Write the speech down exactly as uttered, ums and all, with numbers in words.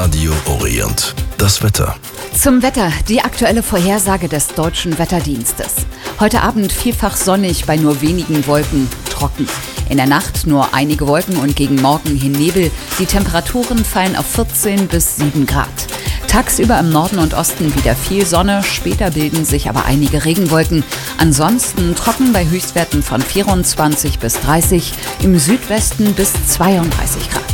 Radio Orient. Das Wetter. Zum Wetter, die aktuelle Vorhersage des Deutschen Wetterdienstes. Heute Abend vielfach sonnig bei nur wenigen Wolken, trocken. In der Nacht nur einige Wolken und gegen Morgen hin Nebel. Die Temperaturen fallen auf vierzehn bis sieben Grad. Tagsüber im Norden und Osten wieder viel Sonne, später bilden sich aber einige Regenwolken. Ansonsten trocken bei Höchstwerten von vierundzwanzig bis dreißig, im Südwesten bis zweiunddreißig Grad.